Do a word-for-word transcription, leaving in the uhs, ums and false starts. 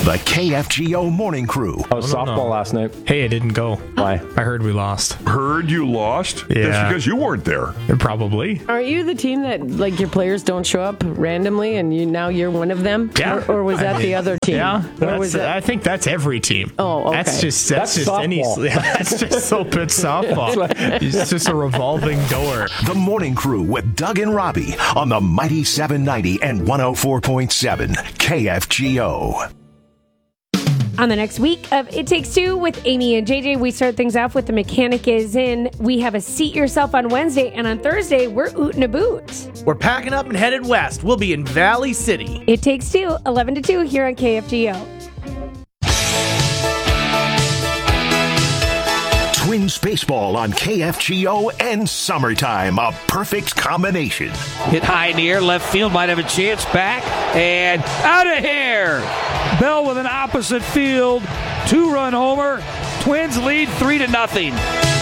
The K F G O Morning Crew. I was no, softball no. last night. Hey, I didn't go. Why? I heard we lost. Heard you lost? Yeah. That's because you weren't there. Probably. Aren't you the team that, like, your players don't show up randomly and you now you're one of them? Yeah. Or, or was that I the mean, other team? Yeah. Or That's, was that? I think that's every team. Oh, okay. That's just that's, That's just any. softball. Yeah, that's just open softball. It's just a revolving door. The Morning Crew with Doug and Robbie on the Mighty seven ninety and one oh four point seven K F G O. On the next week of It Takes Two with Amy and J J, we start things off with The Mechanic Is In. We have a Seat Yourself on Wednesday, and on Thursday, we're ootin' a boot. We're packing up and headed west. We'll be in Valley City. It Takes Two, eleven to two here on K F G O. Twins baseball on K F G O and summertime, a perfect combination. Hit high in the air, left field might have a chance back, and out of here. Bell with an opposite field, two-run homer. Twins lead three to nothing.